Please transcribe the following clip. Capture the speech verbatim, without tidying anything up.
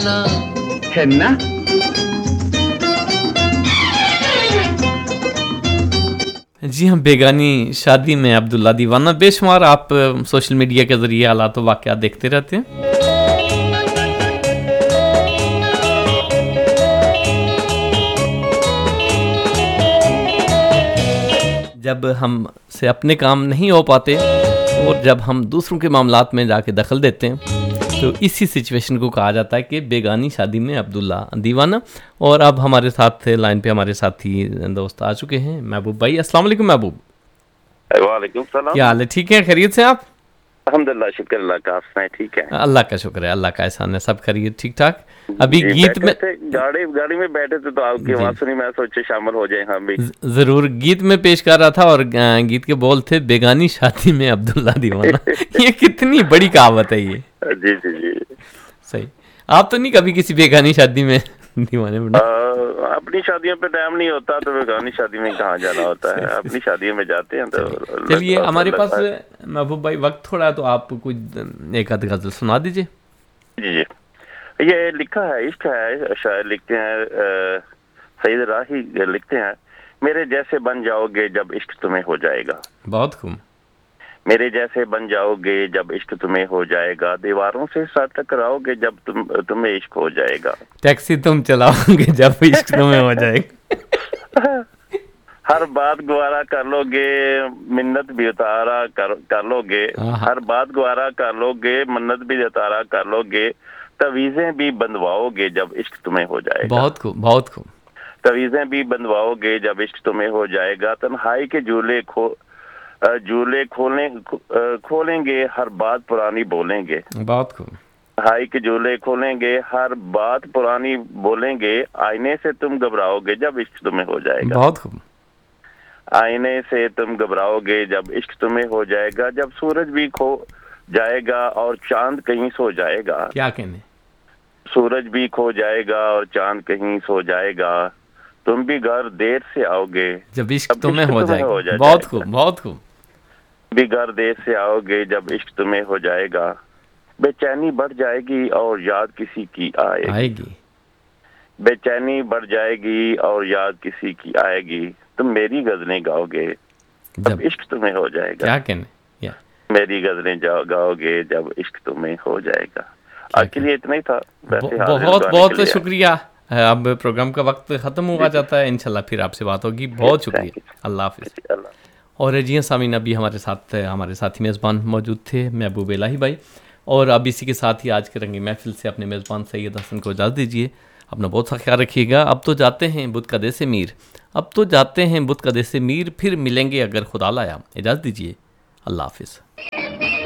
है ना। जी हम बेगानी शादी में अब्दुल्ला दीवाना, बेशुमार आप सोशल मीडिया के ज़रिए हालात व वाक़यात देखते रहते हैं। जब हम से अपने काम नहीं हो पाते और जब हम दूसरों के मामलात में जाके दखल देते हैं, तो इसी सिचुएशन को कहा जाता है कि बेगानी शादी में अब्दुल्ला दीवाना। और अब हमारे साथ लाइन पे हमारे साथी दोस्त आ चुके हैं, महबूब भाई। अस्सलाम वालेकुम महबूब। वालेकुम सलाम। क्या हाल है, ठीक है, खैरियत से आप? अल्हम्दुलिल्लाह, शुक्र अल्लाह का, आप सुनाएं, ठीक है? अल्लाह का शुक्र है, अल्लाह का एहसान है, सब खैरियत ठीक ठाक। अभी गीत में गाड़ी गाड़ी में बैठे थे तो आपकी आवाज सुनी, मैं सोचे शामिल हो जाए हम भी। जरूर, गीत में पेश कर रहा था और गीत के बोल थे बेगानी शादी में अब्दुल्ला दीवाना। ये कितनी बड़ी कहावत है ये। जी जी जी सही। आप तो नहीं कभी किसी बेगानी शादी में दीवाने बने? अपनी शादियों पे टाइम नहीं होता तो बेगानी शादी में कहाँ जाना होता है, अपनी शादियों में जाते हैं तो। चलिए, हमारे पास महबूब भाई वक्त थोड़ा है तो आप कुछ एक आध गजल सुना दीजिए। जी जी, ये लिखा है, इश्क है, शायर लिखते हैं, सईद राही लिखते हैं, मेरे जैसे बन जाओगे जब इश्क तुम्हें हो जाएगा। बहुत खूब। मेरे जैसे बन जाओगे जब इश्क तुम्हें हो जाएगा, दीवारों से सर टकराओगे जब तुम तुम्हें इश्क हो जाएगा, टैक्सी तुम चलाओगे जब इश्क तुम्हें हो जाएगा, हर बात गवारा कर लोगे मिन्नत भी उतारा कर, कर लोगे, हर बात गवारा कर लोगे मन्नत भी उतारा कर लोगे, तवीज़ें भी बंधवाओगे जब इश्क तुम्हें हो जाएगा। बहुत खूब, बहुत खूब। तवीज़ें भी बंधवाओगे जब इश्क तुम्हें हो जाएगा, तन्हाई के झूले खो झूले खोले खोलेंगे, हर बात पुरानी बोलेंगे। बहुत खूब। हाई के झूले खोलेंगे, हर बात पुरानी बोलेंगे, आईने से तुम घबराओगे जब इश्क तुम्हें हो जाएगा। बहुत खूब। आईने से तुम घबराओगे जब इश्क तुम्हें हो जाएगा, जब सूरज भी खो जाएगा और चांद कहीं सो जाएगा। क्या कहने? सूरज भी खो जाएगा और चांद कहीं सो जाएगा, तुम भी घर देर से आओगे जब इश्क तुम्हें हो जाएगा। बहुत खूब, बहुत खूब। भी घर देर से आओगे जब इश्क तुम्हें हो जाएगा, बेचैनी बढ़ जाएगी और याद किसी की आएगी, आएगी। बेचैनी बढ़ जाएगी और याद किसी की आएगी, तुम मेरी गजलें गाओगे जब इश्क तुम्हें हो जाएगा। क्या कहने? या। मेरी गजलें गाओगे जब इश्क तुम्हें हो जाएगा। आज के लिए इतना ही था। बहुत बहुत शुक्रिया। अब प्रोग्राम का वक्त ख़त्म हुआ जाता है, इंशाल्लाह फिर आपसे बात होगी। बहुत शुक्रिया, अल्लाह हाफिज़। और जी सामीन, अभी हमारे साथ हमारे साथी मेज़बान मौजूद थे महबूब इलाही भाई, और अब इसी के साथ ही आज के रंगी महफिल से अपने मेज़बान सैयद हसन को इजाज़त दीजिए। अपना बहुत सा ख्याल रखिएगा। अब तो जाते हैं बुत कदे से मीर, अब तो जाते हैं बुत कदे से मीर, फिर मिलेंगे अगर खुदा लाया। इजाज़त दीजिए, अल्लाह हाफिज़।